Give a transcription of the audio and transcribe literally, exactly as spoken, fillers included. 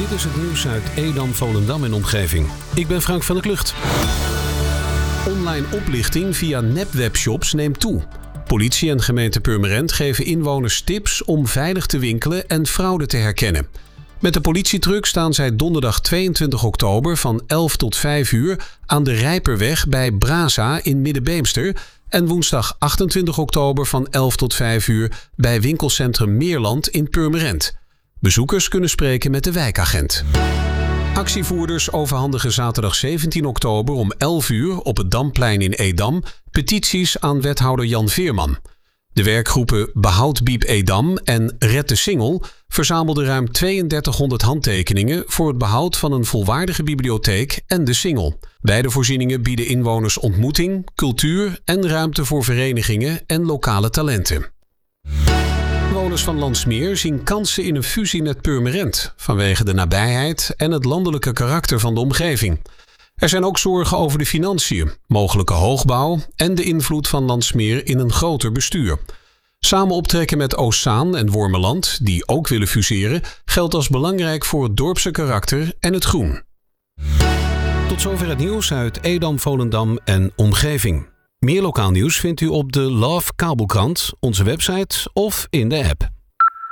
Dit is het nieuws uit Edam, Volendam en omgeving. Ik ben Frank van der Klucht. Online oplichting via nepwebshops neemt toe. Politie en gemeente Purmerend geven inwoners tips om veilig te winkelen en fraude te herkennen. Met de politietruck staan zij donderdag tweeëntwintig oktober van elf tot vijf uur aan de Rijperweg bij Brasa in Middenbeemster en woensdag achtentwintig oktober van elf tot vijf uur bij winkelcentrum Meerland in Purmerend. Bezoekers kunnen spreken met de wijkagent. Actievoerders overhandigen zaterdag zeventien oktober om elf uur op het Damplein in Edam petities aan wethouder Jan Veerman. De werkgroepen Behoud Biep Edam en Red de Singel verzamelden ruim tweeëndertighonderd handtekeningen voor het behoud van een volwaardige bibliotheek en de Singel. Beide voorzieningen bieden inwoners ontmoeting, cultuur en ruimte voor verenigingen en lokale talenten. Inwoners van Landsmeer zien kansen in een fusie met Purmerend vanwege de nabijheid en het landelijke karakter van de omgeving. Er zijn ook zorgen over de financiën, mogelijke hoogbouw en de invloed van Landsmeer in een groter bestuur. Samen optrekken met Oostzaan en Wormerland, die ook willen fuseren, geldt als belangrijk voor het dorpse karakter en het groen. Tot zover het nieuws uit Edam, Volendam en omgeving. Meer lokaal nieuws vindt u op de Love Kabelkrant, onze website of in de app.